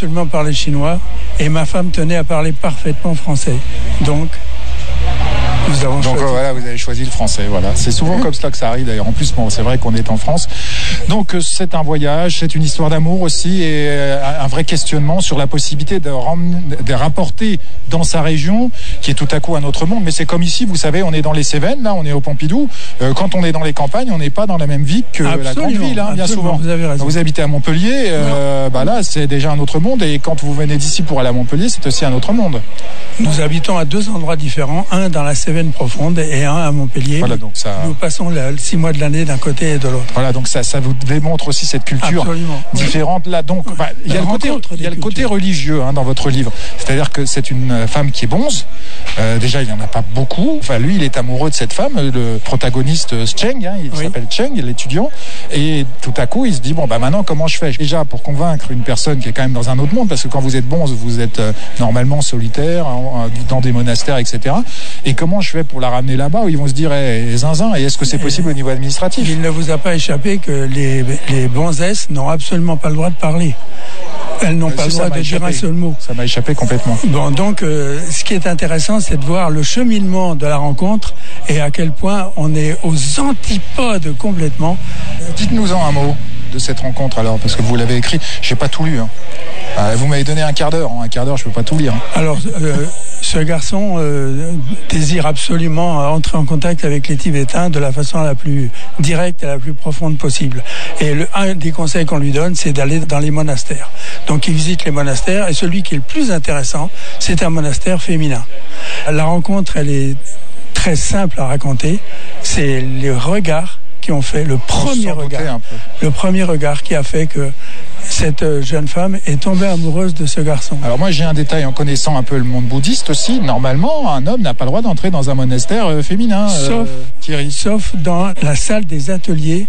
absolument parler chinois et ma femme tenait à parler parfaitement français. Donc, nous avons choisi. Voilà, vous avez choisi le français. Voilà, c'est souvent comme cela que ça arrive. D'ailleurs, en plus, bon, c'est vrai qu'on est en France. Donc, c'est un voyage, c'est une histoire d'amour aussi et un vrai questionnement sur la possibilité de rapporter dans sa région, qui est tout à coup un autre monde. Mais c'est comme ici, vous savez, on est dans les Cévennes, là, on est au Pompidou. Quand on est dans les campagnes, on n'est pas dans la même vie que la grande ville, hein, bien souvent. Vous avez raison. Vous habitez à Montpellier, là, c'est déjà un autre monde. Et quand vous venez d'ici pour aller à Montpellier, c'est aussi un autre monde. Nous habitons à 2 endroits différents, un dans la Cévennes profonde et un à Montpellier. Voilà, donc ça... Nous passons 6 mois de l'année d'un côté et de l'autre. Voilà, donc ça vous démontre aussi cette culture différente là. Donc, il y a le côté religieux dans votre livre. C'est-à-dire que c'est une femme qui est bonze. Déjà, il n'y en a pas beaucoup. Enfin, lui, il est amoureux de cette femme, le protagoniste Cheng, il s'appelle Cheng, l'étudiant. Et tout à coup, il se dit, maintenant, comment je fais? Déjà, pour convaincre une personne qui est quand même dans un autre monde, parce que quand vous êtes bonze, vous êtes normalement solitaire, dans des monastères, etc. Et comment je fais pour la ramener là-bas où ils vont se dire, zinzin, et est-ce que c'est possible au niveau administratif? Il ne vous a pas échappé que les bonzesses n'ont absolument pas le droit de parler. Elles n'ont pas le droit de dire un seul mot. Ça m'a échappé complètement. Bon, donc, ce qui est intéressant, c'est de voir le cheminement de la rencontre et à quel point on est aux antipodes complètement. Dites-nous-en un mot de cette rencontre alors, parce que vous l'avez écrit. J'ai pas tout lu. Vous m'avez donné un quart d'heure. En un quart d'heure, je peux pas tout lire. Alors, ce garçon désire absolument entrer en contact avec les Tibétains de la façon la plus directe et la plus profonde possible. Et un des conseils qu'on lui donne, c'est d'aller dans les monastères. Donc il visite les monastères et celui qui est le plus intéressant, c'est un monastère féminin. La rencontre, elle est très simple à raconter. C'est les regards qui ont fait le premier regard qui a fait que cette jeune femme est tombée amoureuse de ce garçon. Alors moi j'ai un détail en connaissant un peu le monde bouddhiste aussi. Normalement, un homme n'a pas le droit d'entrer dans un monastère féminin. Sauf dans la salle des ateliers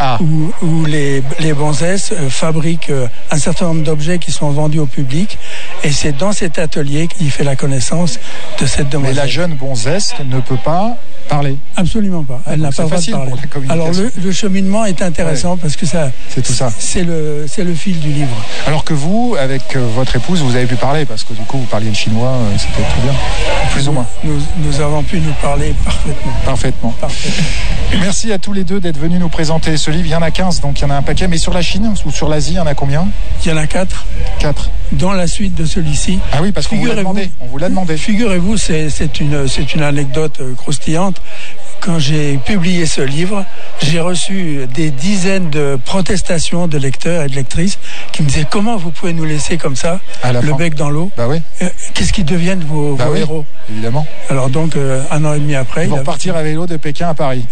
où les bonzesses fabriquent un certain nombre d'objets qui sont vendus au public. Et c'est dans cet atelier qu'il fait la connaissance de cette demoiselle. Mais la jeune bonzesse ne peut pas parler. Absolument pas. Elle n'a pas le droit de parler. Alors le cheminement est intéressant parce que c'est tout ça. C'est le fil du livre. Alors que vous, avec votre épouse, vous avez pu parler parce que du coup vous parliez le chinois, c'était très bien. Plus ou moins. Nous avons pu nous parler parfaitement. Merci à tous les deux d'être venus nous présenter ce livre. Il y en a 15, donc il y en a un paquet. Mais sur la Chine ou sur l'Asie, il y en a combien? Il y en a 4. 4. Dans la suite de celui-ci. Ah oui, parce qu'on vous l'a demandé. Figurez-vous, c'est une anecdote croustillante. Quand j'ai publié ce livre, j'ai reçu des dizaines de protestations de lecteurs et de lectrices qui me disaient comment vous pouvez nous laisser comme ça, le bec dans l'eau. Bah oui. Qu'est-ce qu'ils deviennent vos héros? Évidemment. Alors donc, 1 an et demi après... Ils vont partir à vélo de Pékin à Paris.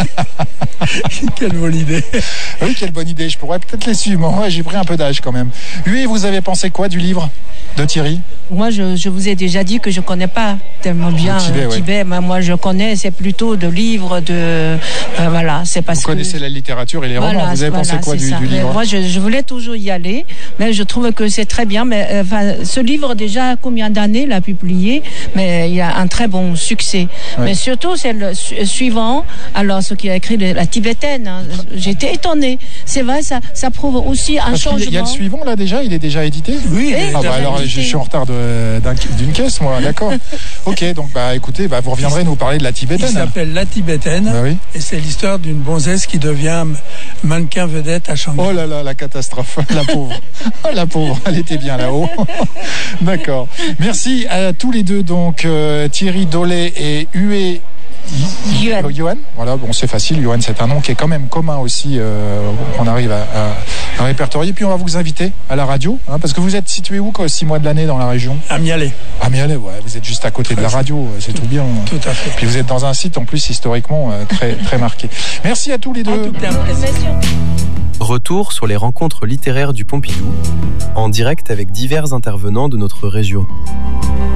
Quelle bonne idée. Oui, quelle bonne idée. Je pourrais peut-être les suivre. Moi, j'ai pris un peu d'âge quand même. Lui, vous avez pensé quoi du livre de Thierry? Moi, je vous ai déjà dit que je ne connais pas tellement bien le Tibet. Mais moi, je connais, c'est plutôt de livres, c'est parce que... Vous connaissez la littérature et les romans. Vous avez pensé quoi du livre? Moi, je voulais toujours y aller, mais je trouve que c'est très bien. Mais ce livre, déjà, combien d'années l'a publié? Mais il y a un très bon succès. Ouais. Mais surtout, c'est le suivant. Alors, ce qui a écrit la tibétaine, j'étais étonnée. C'est vrai, ça prouve aussi un changement. Il y a le suivant, là, déjà? Il est déjà édité? Oui. Alors, je suis en retard d'une caisse, moi, d'accord. Ok, donc, écoutez, vous reviendrez nous parler de la tibétaine. Il s'appelle La Tibétaine, et c'est l'histoire d'une bonzesse qui devient mannequin vedette à Shanghai. Oh là là, la catastrophe, la pauvre. La pauvre, elle était bien là-haut. D'accord. Merci à tous les deux, donc Thierry Dollet et Hué Yuan. Voilà, bon, c'est facile. Yuan, c'est un nom qui est quand même commun aussi. On arrive à répertorier. Puis on va vous inviter à la radio, parce que vous êtes situé où, 6 mois de l'année dans la région? À Mialet. À Mialet, ouais. Vous êtes juste à côté de la radio, c'est tout bien. Tout à fait. Puis vous êtes dans un site en plus historiquement très très marqué. Merci à tous les deux. Retour sur les rencontres littéraires du Pompidou, en direct avec divers intervenants de notre région.